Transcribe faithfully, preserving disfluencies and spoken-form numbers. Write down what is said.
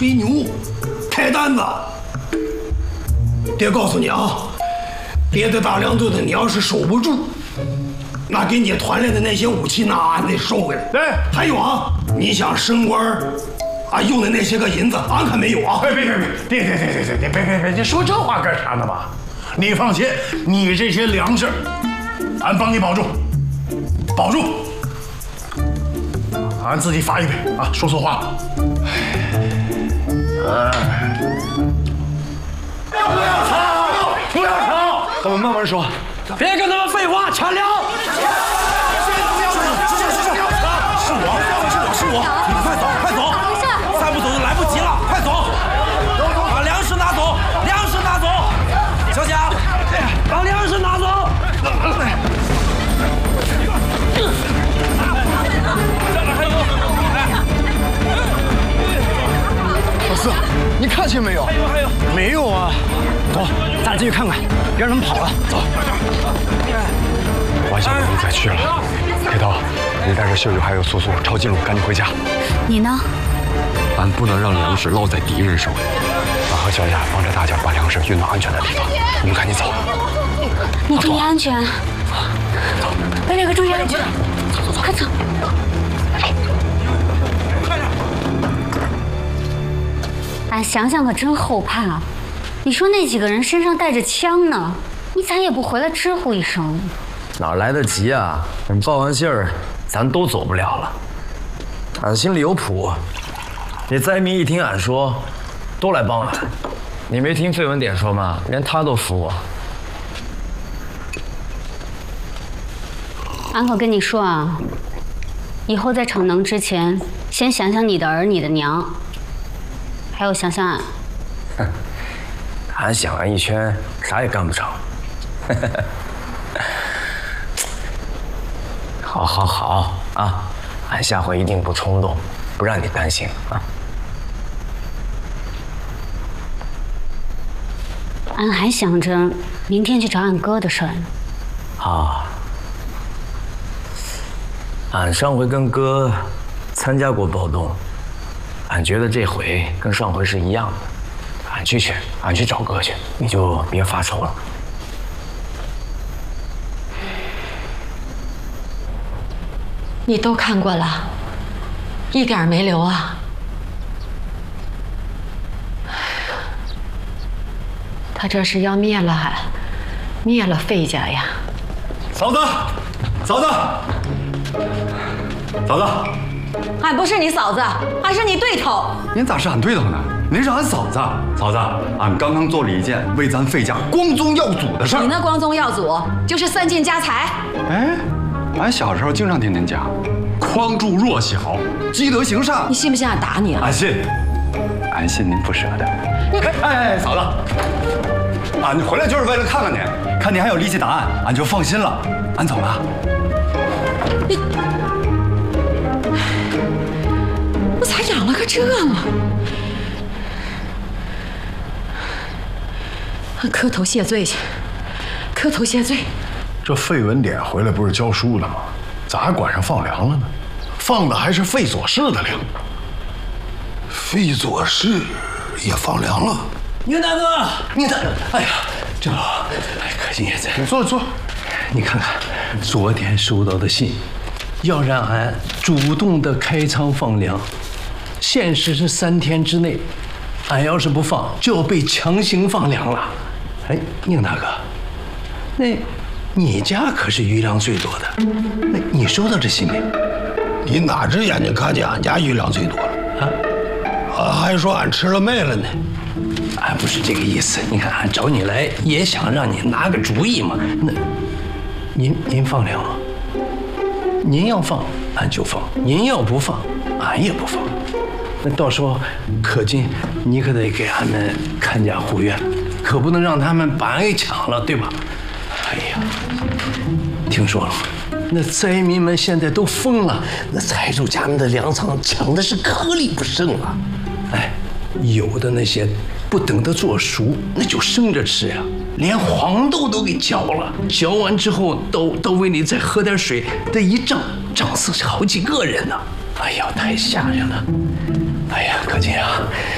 吹牛，开担子。爹告诉你啊，别的大梁队的你要是守不住，那给你团练的那些武器，那俺得收回来。 对， 还有啊，你想升官啊用的那些个银子，俺可没有啊。 别别别别别别别别别别别别！你说这话干啥呢嘛？你放心，你这些粮食，俺帮你保住，保住。俺自己发一杯啊！说错话了。哎，不要吵，不要吵， 咱们慢慢说， 别跟他们废话，抢粮！ 是我，是我，是我！你快走，快走！再不走就来不及了，快走！把粮食拿走，粮食拿走！小贾，把粮食拿走！ 老四，你看见没有？还有还有，没有啊！走，咱俩进去看看，别让他们跑了。走。 晚上不能再去了。铁头，你带着秀秀还有苏苏、抄近路，赶紧回家。 你呢？ 俺不能让粮食落在敌人手里。俺和小雅帮着大家把粮食运到安全的地方。你们赶紧走。 你注意安全。 走。 贝贝哥，注意安全。走走走，快走。俺想想可真后怕。你说那几个人身上带着枪呢，你咋也不回来招呼一声？ 哪来得及啊！报完信儿，咱都走不了了。俺心里有谱，这灾民一听俺说，都来帮俺。你没听费文典说吗？连他都服我。 俺可跟你说啊，以后在逞能之前，先想想你的儿、你的娘，还有想想俺。 哼，俺想了一圈，啥也干不成。好，好，好啊！俺下回一定不冲动，不让你担心啊。 俺还想着明天去找俺哥的事儿呢。 啊，俺上回跟哥参加过暴动，俺觉得这回跟上回是一样的。俺去去，俺去找哥去，你就别发愁了。 你都看过了，一点没留啊！他这是要灭了俺，灭了费家呀！ 嫂子，嫂子，嫂子， 俺不是你嫂子，俺是你对头。 您咋是俺对头呢？您是俺嫂子。嫂子，俺刚刚做了一件为咱费家光宗耀祖的事儿。 你那光宗耀祖就是散尽家财。 哎。俺小时候经常听您讲，匡助弱小，积德行善。 你信不信俺打你啊？ 俺信，俺信您不舍得。 你哎哎，嫂子，俺回来就是为了看看您，看您还有力气打俺，俺就放心了。俺走了。 你，我咋养了个这嘛？俺磕头谢罪去，磕头谢罪。 这费文典回来不是教书了吗？咋管上放粮了呢？放的还是费左氏的粮。费左氏也放粮了。 宁大哥，宁大哥，哎呀，正好，哎，可心也在。 你坐坐。 你看看，昨天收到的信，要让俺主动的开仓放粮，限时是三天之内，俺要是不放，就要被强行放粮了。哎，宁大哥，那。你家可是余粮最多的，那你收到这信没？ 你哪只眼睛看见俺家余粮最多了啊？啊，还说俺吃了妹了呢。 俺不是这个意思，你看俺找你来也想让你拿个主意嘛。那您您放粮吗？您要放俺就放，您要不放俺也不放。那到时候可劲，你可得给俺们看家护院，可不能让他们把俺给抢了，对吧？哎呀，听说了吗？那灾民们现在都疯了，那财主家们的粮仓抢的是颗粒不剩啊！哎，有的那些不等它做熟，那就生着吃呀，连黄豆都给嚼了，嚼完之后到到胃里再喝点水，这一胀胀死好几个人呢！哎呀，太吓人了！哎呀，可劲啊！